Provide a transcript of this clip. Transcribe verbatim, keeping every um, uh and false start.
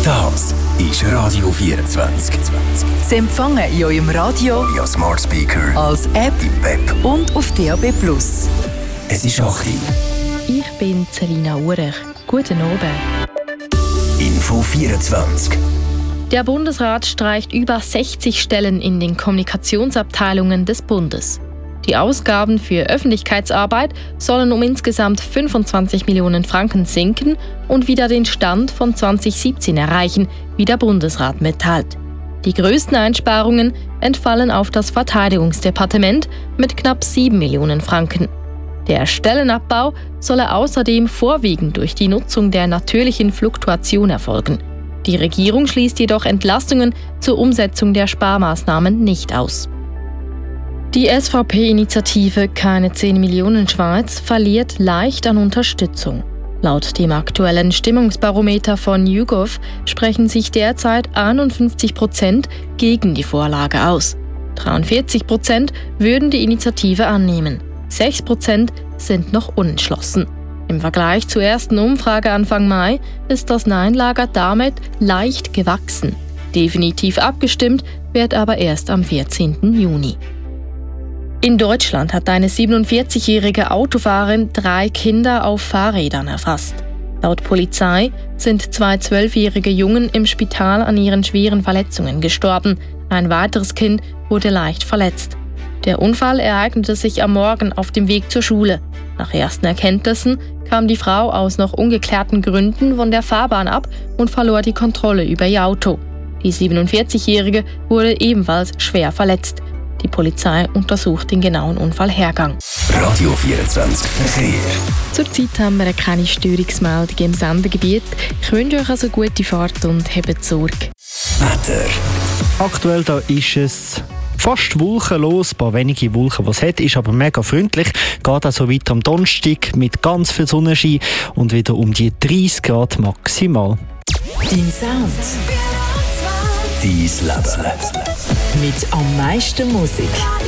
Das ist Radio vierundzwanzig. Sie empfangen in eurem Radio, via Smart Speaker, als App im Web und auf D A B plus. Es ist acht Uhr. Ich bin Selina Urech. Guten Abend. Info vierundzwanzig. Der Bundesrat streicht über sechzig Stellen in den Kommunikationsabteilungen des Bundes. Die Ausgaben für Öffentlichkeitsarbeit sollen um insgesamt fünfundzwanzig Millionen Franken sinken und wieder den Stand von zwanzig siebzehn erreichen, wie der Bundesrat mitteilt. Die größten Einsparungen entfallen auf das Verteidigungsdepartement mit knapp sieben Millionen Franken. Der Stellenabbau solle außerdem vorwiegend durch die Nutzung der natürlichen Fluktuation erfolgen. Die Regierung schließt jedoch Entlastungen zur Umsetzung der Sparmaßnahmen nicht aus. Die S V P-Initiative Keine zehn Millionen Schweiz verliert leicht an Unterstützung. Laut dem aktuellen Stimmungsbarometer von YouGov sprechen sich derzeit einundfünfzig Prozent gegen die Vorlage aus. dreiundvierzig Prozent würden die Initiative annehmen. sechs Prozent sind noch unentschlossen. Im Vergleich zur ersten Umfrage Anfang Mai ist das Nein-Lager damit leicht gewachsen. Definitiv abgestimmt wird aber erst am vierzehnten Juni. In Deutschland hat eine siebenundvierzigjährige Autofahrerin drei Kinder auf Fahrrädern erfasst. Laut Polizei sind zwei zwölfjährige Jungen im Spital an ihren schweren Verletzungen gestorben. Ein weiteres Kind wurde leicht verletzt. Der Unfall ereignete sich am Morgen auf dem Weg zur Schule. Nach ersten Erkenntnissen kam die Frau aus noch ungeklärten Gründen von der Fahrbahn ab und verlor die Kontrolle über ihr Auto. Die siebenundvierzigjährige wurde ebenfalls schwer verletzt. Die Polizei untersucht den genauen Unfallhergang. Radio vierundzwanzig Verkehr. Zurzeit haben wir keine Störungsmeldung im Sendegebiet. Ich wünsche euch also gute Fahrt und habt Sorge. Wetter. Aktuell da ist es fast wolkenlos, ein paar wenige Wolken, die es hat, ist aber mega freundlich. Geht also weiter am Donnerstag mit ganz viel Sonnenschein und wieder um die dreißig Grad maximal. Dein Sound. Dein Leben. Mit am meisten Musik.